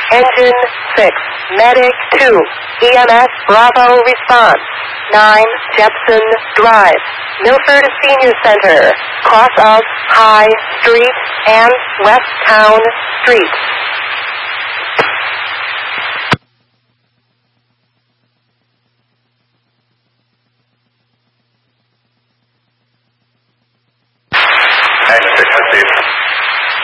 Engine 6, Medic 2, EMS Bravo response. 9 Jepson Drive, Milford Senior Center, cross of High Street and West Town Street.